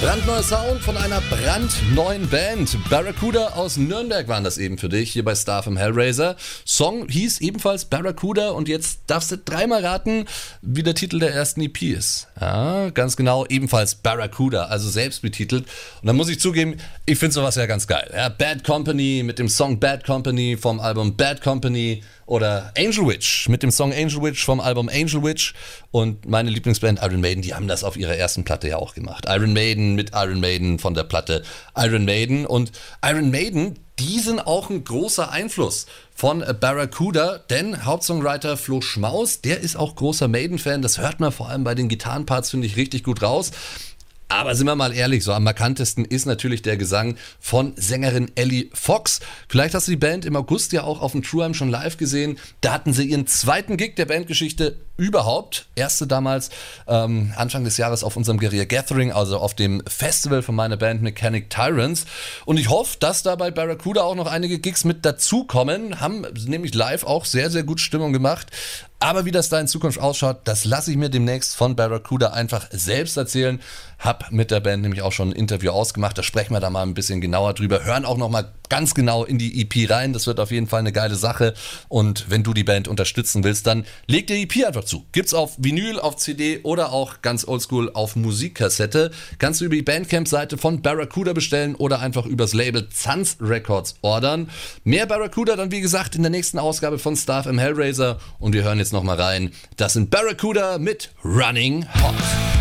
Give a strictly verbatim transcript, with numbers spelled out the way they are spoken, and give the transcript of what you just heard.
Brandneuer Sound von einer brandneuen Band. Barracuda aus Nürnberg waren das eben für dich, hier bei Star vom Hellraiser. Song hieß ebenfalls Barracuda und jetzt darfst du dreimal raten, wie der Titel der ersten E P ist. Ja, ganz genau, ebenfalls Barracuda, also selbst betitelt. Und dann muss ich zugeben, ich finde sowas ja ganz geil. Ja, Bad Company mit dem Song Bad Company vom Album Bad Company oder Angel Witch mit dem Song Angel Witch vom Album Angel Witch. Und meine Lieblingsband Iron Maiden, die haben das auf ihrer ersten Platte ja auch gemacht. Iron Maiden mit Iron Maiden von der Platte Iron Maiden. Und Iron Maiden, die sind auch ein großer Einfluss von Barracuda, denn Hauptsongwriter Flo Schmaus, der ist auch großer Maiden-Fan. Das hört man vor allem bei den Gitarrenparts, finde ich, richtig gut raus. Aber sind wir mal ehrlich, so am markantesten ist natürlich der Gesang von Sängerin Ellie Fox. Vielleicht hast du die Band im August ja auch auf dem True Am schon live gesehen. Da hatten sie ihren zweiten Gig der Bandgeschichte überhaupt. Erste damals ähm, Anfang des Jahres auf unserem Guerilla Gathering, also auf dem Festival von meiner Band Mechanic Tyrants. Und ich hoffe, dass da bei Barracuda auch noch einige Gigs mit dazukommen. Haben nämlich live auch sehr, sehr gut Stimmung gemacht. Aber wie das da in Zukunft ausschaut, das lasse ich mir demnächst von Barracuda einfach selbst erzählen. Hab mit der Band nämlich auch schon ein Interview ausgemacht, da sprechen wir da mal ein bisschen genauer drüber, hören auch nochmal ganz genau in die E P rein, das wird auf jeden Fall eine geile Sache und wenn du die Band unterstützen willst, dann leg dir die E P einfach zu. Gibt's auf Vinyl, auf C D oder auch ganz oldschool auf Musikkassette. Kannst du über die Bandcamp-Seite von Barracuda bestellen oder einfach übers Label Zanz Records ordern. Mehr Barracuda dann wie gesagt in der nächsten Ausgabe von Star im Hellraiser und wir hören jetzt nochmal rein. Das sind Barracuda mit Running Hot.